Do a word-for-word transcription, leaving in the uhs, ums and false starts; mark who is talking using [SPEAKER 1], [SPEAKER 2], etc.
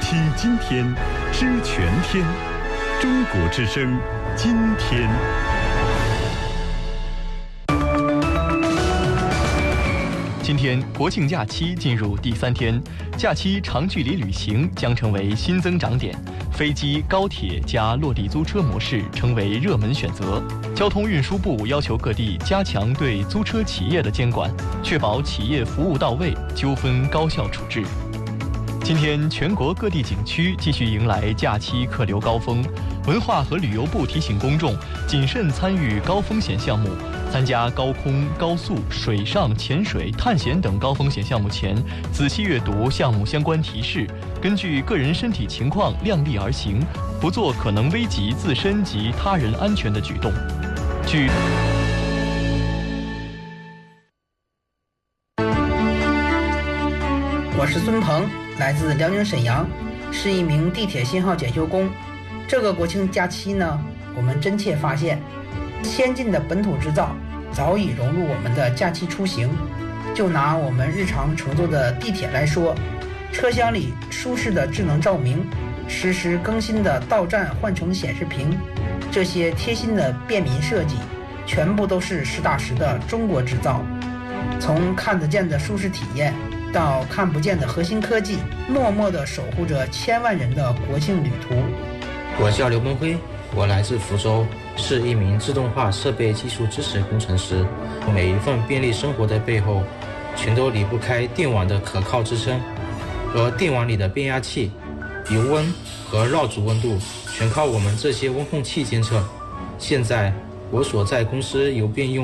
[SPEAKER 1] 听今天，知全天。中国之声，今天。
[SPEAKER 2] 今天国庆假期进入第三天，假期长距离旅行将成为新增长点，飞机、高铁加落地租车模式成为热门选择。交通运输部要求各地加强对租车企业的监管，确保企业服务到位，纠纷高效处置。今天，全国各地景区继续迎来假期客流高峰。文化和旅游部提醒公众谨慎参与高风险项目，参加高空、高速、水上、潜水、探险等高风险项目前，仔细阅读项目相关提示，根据个人身体情况量力而行，不做可能危及自身及他人安全的举动。据
[SPEAKER 3] 我是孙鹏，来自辽宁沈阳，是一名地铁信号检修工。这个国庆假期呢，我们真切发现，先进的本土制造早已融入我们的假期出行。就拿我们日常乘坐的地铁来说，车厢里舒适的智能照明，实时更新的到站换乘显示屏，这些贴心的便民设计，全部都是实打实的中国制造。从看得见的舒适体验到看不见的核心科技，默默地守护着千万人的国庆旅途。
[SPEAKER 4] 我叫刘梦辉，我来自福州，是一名自动化设备技术支持工程师。每一份便利生活的背后，全都离不开电网的可靠支撑，而电网里的变压器、油温和绕组温度全靠我们这些温控器监测。现在我所在公司邮变用